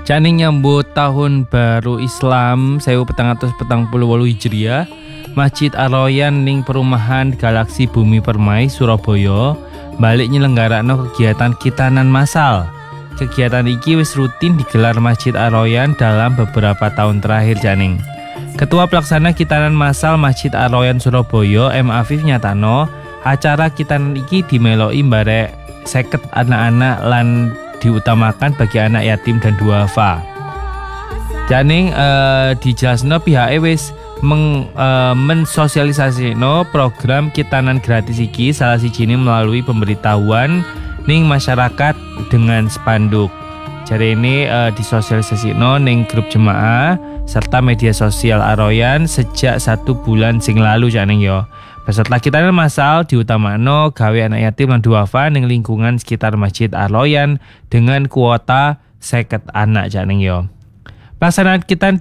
Jane nyambut tahun baru Islam 1448 Hijriah, Masjid Ar-Royan ning perumahan Galaksi Bumi Permai Surabaya balik nyelenggarakno kegiatan khitanan massal. Kegiatan iki wis rutin digelar Masjid Ar-Royan dalam beberapa tahun terakhir Janing. Ketua Pelaksana Khitanan Massal Masjid Ar-Royan Surabaya M. Afif nyatano acara khitanan iki dimeloki barek 50 anak-anak lan diutamakan bagi anak yatim dan duafa. Janing dijelasno pihake wis mensosialisasino program khitanan gratis iki salah sijine melalui pemberitahuan ning masyarakat dengan spanduk. Jarene disosialisasino ning grup jemaah serta media sosial Ar-Royan sejak 1 bulan sing lalu Janing yo. Peserta khitanan massal diutamano gawe anak yatim lan duafa ning lingkungan sekitar Masjid Ar-Royan dengan kuota 50 anak Janing yo. Pelaksanaan khitanan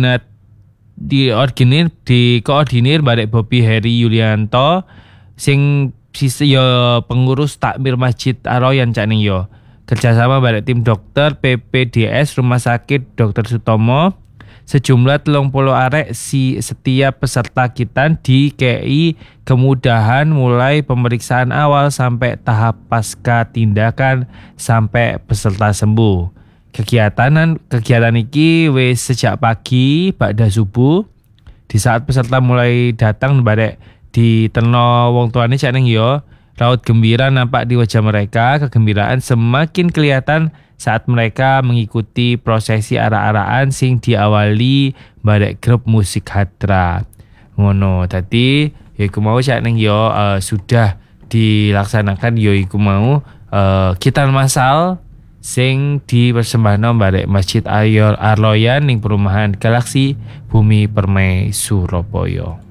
dikoordinir barek Bobi Heri Yulianto sing yo pengurus takmir Masjid Ar-Royan Janing yo. Kerjasama barek tim dokter PPDS Rumah Sakit Dr. Sutomo. Sejumlah 30 arek setiap peserta khitan dikei kemudahan mulai pemeriksaan awal sampai tahap pasca tindakan sampai peserta sembuh. Kegiatan iki wis sejak pagi ba'da subuh. Di saat peserta mulai datang barek diteno wong tuane Janing yo, raut gembira nampak di wajah mereka. Kegembiraan semakin kelihatan saat mereka mengikuti prosesi arak-arakan sing diawali barek grup musik Hatra. Ngono tadi yaiku mau Janing yo sudah dilaksanakan yaiku mau khitanan massal sing dipersembahno barek Masjid Ar-Royan ning perumahan Galaksi Bumi Permai Surabaya.